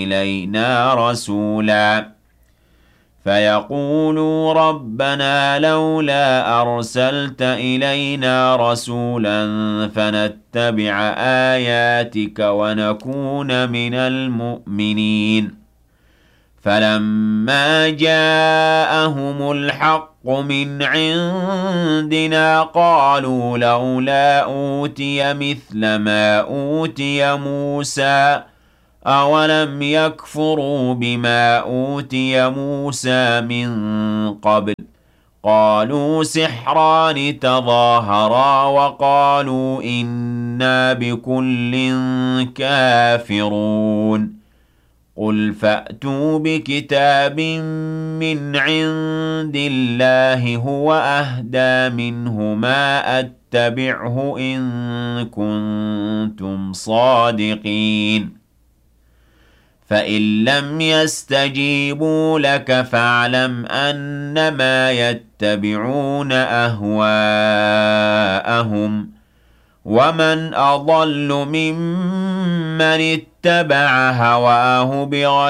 إلينا رسولا فيقولوا ربنا لولا أرسلت إلينا رسولا فنتبع آياتك ونكون من المؤمنين فلما جاءهم الحق من عندنا قالوا لولا أوتي مثل ما أوتي موسى أولم يكفروا بما أوتي موسى من قبل قالوا سحران تظاهرا وقالوا إنا بكل كافرون قل فأتوا بكتاب من عند الله هو أهدى منه ما أتبعه إن كنتم صادقين فإن لم يستجيبوا لك فاعلم أنما يتبعون أهواءهم ومن أضل ممن اتبع هواه بغير